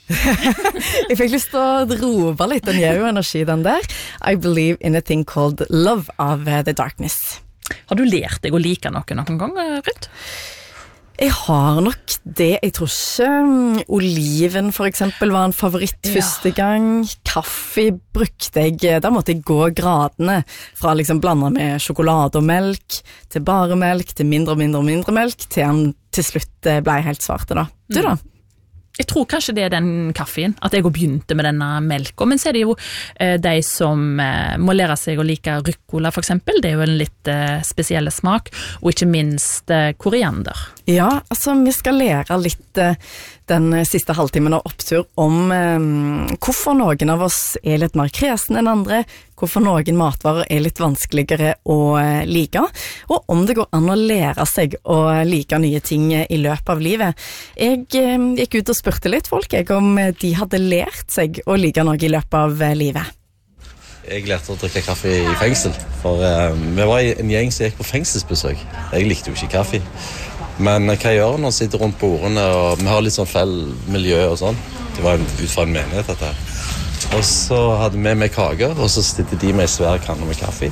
Jeg fikk lyst til å rope litt den gjør jo energi den der. I Believe in a Thing Called Love av The Darkness. Har du lært deg å like noen gang, Ruth? Jeg har nok det. Jeg tror ikke oliven for eksempel var en favoritt første gang. Kaffe brukte jeg, da måtte jeg gå gradene fra liksom blanda med sjokolade og melk, til bare melk, til mindre melk, til han til slutt ble helt svarte da. Du da? Jeg tror kanskje det den kaffen, at jeg begynte med denne melka, men så det jo de som må lære seg å like rucola for eksempel, det jo en litt spesielle smak, og ikke minst koriander. Ja, altså vi skal lære litt den siste halvtimen av opptur om hvorfor noen av oss litt mer kresen enn andre, hvorfor noen matvarer litt vanskeligere å like, og om det går an å lære seg å like nye ting i løpet av livet. Jeg gikk ut og spurte litt folk om de hadde lært seg å like noe i løpet av livet. Jeg lærte å drikke kaffe i fengsel, for vi var en gjeng som gikk på fengselsbesøk. Jeg likte jo ikke kaffe. Men hva jeg gjør når jeg sitter rundt bordene, og vi har litt sånn fell miljø og sånn. Det var ut fra en menighet dette her. Og så hadde vi med kager, og så stilte de med en svær kanne med kaffe.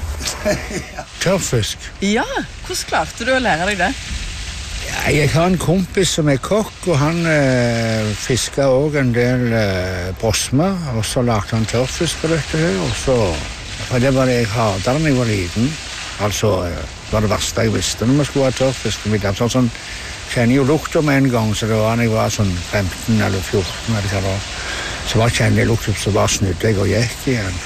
Tørrfisk. Ja, hvordan klarte du å lære deg det? Ja, jeg har en kompis som kokk, og han fisket også en del brosmer, og så lagde han tørrfisk på dette her, og så... For det var det jeg hatet da jeg var liten. Altså, det var det verste jeg visste når vi skulle ha tørrfisk. Sånn, kjenner jo lukta med en gang, så det var når jeg var sånn 15 eller 14 eller hva det var. Så var kjenner jeg lukta, så bare snudde jeg og gikk igjen.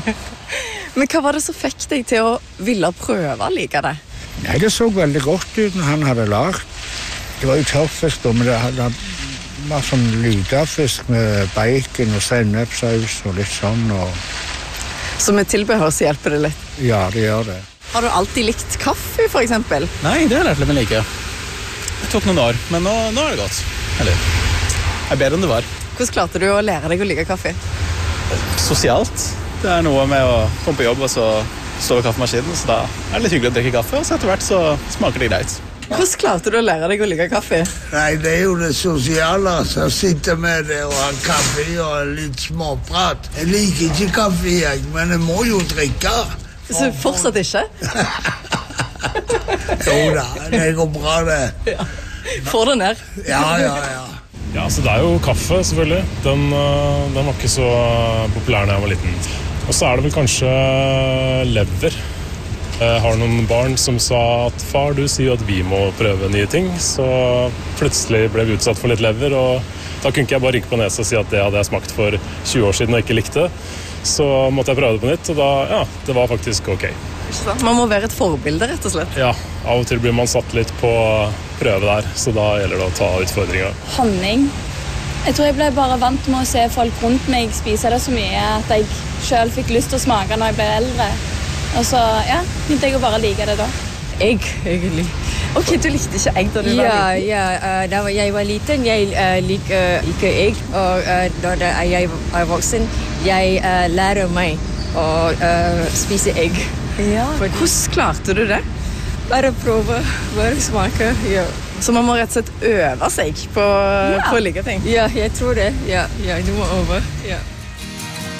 Men hva var det som fikk deg til å ville prøve å like det? Nei, det så veldig godt ut når han hadde lagt. Det var jo tørrfisk da, men det var sånn lydafisk med bacon og sennepsaus og litt sånn. Så med tilbehør så hjelper det litt? Ja, det gjør det. Har du alltid likt kaffe, for eksempel? Nei, det har jeg lært litt med like. Det tok noen år, men nå er det godt. Eller, det bedre enn det var. Hvordan klarte du å lære deg å like kaffe? Sosialt. Det er noe med å komme på jobb og så stå ved kaffemaskinen, så da er det litt hyggelig å drikke kaffe, og så etter hvert så smaker det greit. Hvordan klarte du å lære deg å like kaffe? Nei, det er jo det sosiale, så sitte med det og ha kaffe og litt småprat. Jeg liker ikke kaffe, men jeg må jo drikke. Så fortsatt ikke? Jo da, det går bra det. Ja. Får det ned. Ja. Ja, så det er jo kaffe, selvfølgelig. Den var ikke så populær da jeg var liten. Og så er det vel kanskje lever. Jeg har noen barn som sa at far, du sier at vi må prøve nye ting. Så plutselig ble vi utsatt for litt lever, og da kunne ikke jeg bare rynke på nesa og si at det hadde jeg smakt for 20 år siden og ikke likte. Så måtte jeg prøve det på nytt, og da, ja, det var faktisk ok. Man må være et forbilde, rett og slett. Ja, av og til blir man satt litt på prøve der, så da gjelder det å ta utfordringer. Honning. Jeg tror jeg ble bare vant med å se folk rundt meg spise det så mye at jeg selv fikk lyst til å smake når jeg ble eldre. Og så, ja, begynte jeg å bare like det da. Egg, egentlig. Ok, du likte ikke egg da du var liten? Ja, da jeg var liten, jeg liker ikke egg, og da jeg er voksen, jeg lærer meg å spise egg. Ja, hvordan klarte du det? Bare prøve, bare smake, ja. Så man må rett og slett øve seg på å like ting? Ja, jeg tror det. Ja, du må øve, ja.